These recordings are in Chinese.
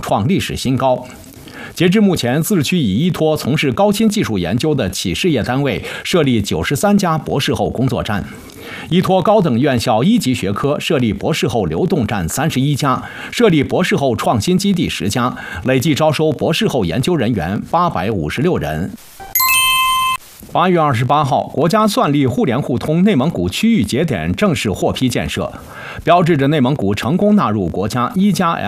创历史新高。截至目前，自治区已依托从事高新技术研究的企事业单位设立93家博士后工作站，依托高等院校1级学科设立博士后流动站31家，设立博士后创新基地10家，累计招收博士后研究人员856人。8月28号，国家算力互联互通内蒙古区域节点正式获批建设，标志着内蒙古成功纳入国家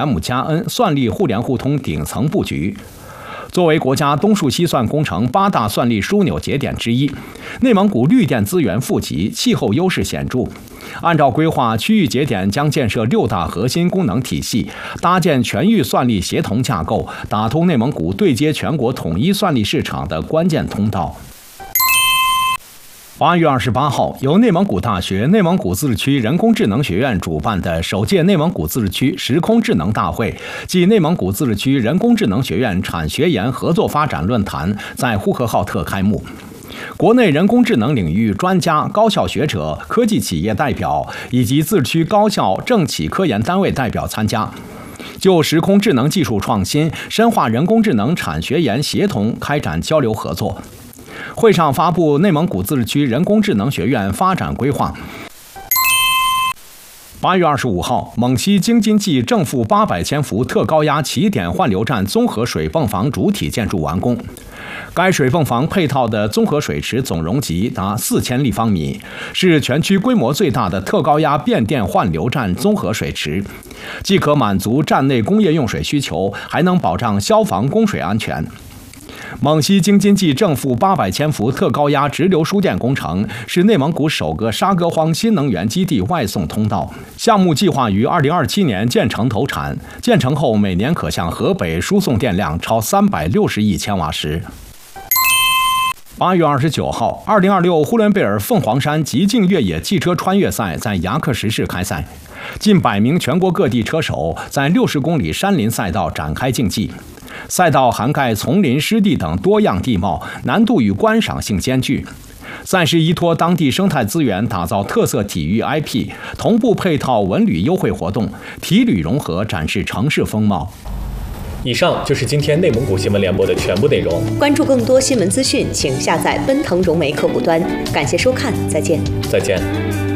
1+M+N 算力互联互通顶层布局。作为国家东数西算工程8大算力枢纽节点之一，内蒙古绿电资源富集，气候优势显著。按照规划，区域节点将建设6大核心功能体系，搭建全域算力协同架构，打通内蒙古对接全国统一算力市场的关键通道。8月28号，由内蒙古大学内蒙古自治区人工智能学院主办的首届内蒙古自治区时空智能大会暨内蒙古自治区人工智能学院产学研合作发展论坛在呼和浩特开幕。国内人工智能领域专家、高校学者、科技企业代表以及自治区高校、政企科研单位代表参加，就时空智能技术创新、深化人工智能产学研协同开展交流合作。会上发布内蒙古自治区人工智能学院发展规划。8月25号，蒙西京津冀正负800千伏特高压起点换流站综合水泵房主体建筑完工。该水泵房配套的综合水池总容积达4000立方米，是全区规模最大的特高压变电换流站综合水池，既可满足站内工业用水需求，还能保障消防供水安全。蒙西京津冀正负800千伏特高压直流输电工程是内蒙古首个沙戈荒新能源基地外送通道。项目计划于2027年建成投产，建成后每年可向河北输送电量超360亿千瓦时。8月29号，2026呼伦贝尔凤凰山极境越野汽车穿越赛在牙克石市开赛，近100名全国各地车手在60公里山林赛道展开竞技。赛道涵盖丛林、湿地等多样地貌，难度与观赏性兼具。赛事依托当地生态资源，打造特色体育 IP， 同步配套文旅优惠活动，体旅融合，展示城市风貌。 以上就是今天内蒙古新闻联播的全部内容。 关注更多新闻资讯，请下载奔腾融媒客户端。感谢收看，再见。 再见。